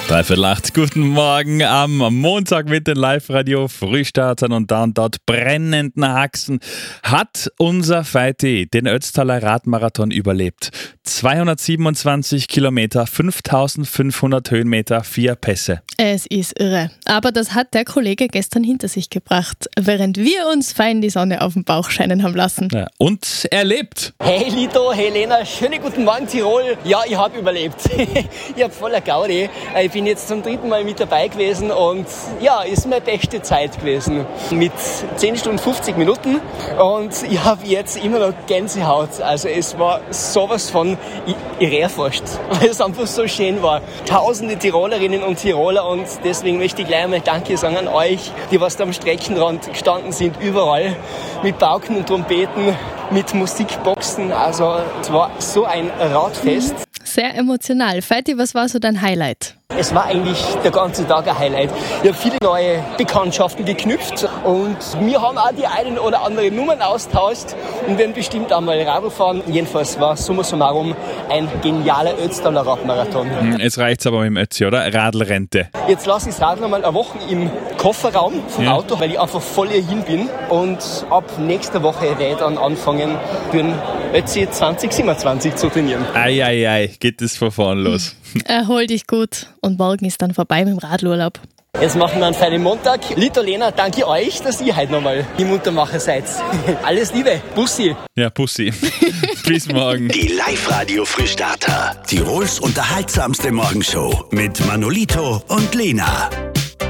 3:08, guten Morgen am Montag mit den Live-Radio-Frühstartern und dann dort brennenden Haxen hat unser Feiti den Ötztaler Radmarathon überlebt. 227 Kilometer, 5500 Höhenmeter, 4 Pässe. Es ist irre. Aber das hat der Kollege gestern hinter sich gebracht, während wir uns fein die Sonne auf dem Bauch scheinen haben lassen. Ja, und er lebt. Hey Lito, hey Lena, schönen guten Morgen Tirol. Ja, ich habe überlebt. Ich habe voller Gaudi. Ich bin jetzt zum 3. Mal mit dabei gewesen und ja, ist meine beste Zeit gewesen. Mit 10 Stunden 50 Minuten und ich habe jetzt immer noch Gänsehaut. Also es war sowas von irre fast, weil es einfach so schön war. Tausende Tirolerinnen und Tiroler und deswegen möchte ich gleich einmal Danke sagen an euch, die was da am Streckenrand gestanden sind, überall mit Pauken und Trompeten, mit Musikboxen. Also es war so ein Radfest. Sehr emotional. Feiti, was war so dein Highlight? Es war eigentlich der ganze Tag ein Highlight. Ich habe viele neue Bekanntschaften geknüpft und wir haben auch die einen oder anderen Nummern austauscht und werden bestimmt einmal Radl fahren. Jedenfalls war summa summarum ein genialer Ötztaler Radmarathon. Jetzt reicht's aber mit dem Ötzi, oder? Radlrente. Jetzt lasse ich das Radl mal eine Woche im Kofferraum vom Auto, weil ich einfach voll hierhin bin. Und ab nächster Woche werde ich dann anfangen, für den Ötzi 2027 zu trainieren. Ei, geht das von vorn los. Erhol dich gut und morgen ist dann vorbei mit dem Radlurlaub. Jetzt machen wir einen feinen Montag. Lito, Lena, danke euch, dass ihr heute nochmal die Muntermacher seid. Alles Liebe. Bussi. Ja, Bussi. Bis morgen. Die Live-Radio-Frühstarter. Tirols unterhaltsamste Morgenshow mit Manolito und Lena.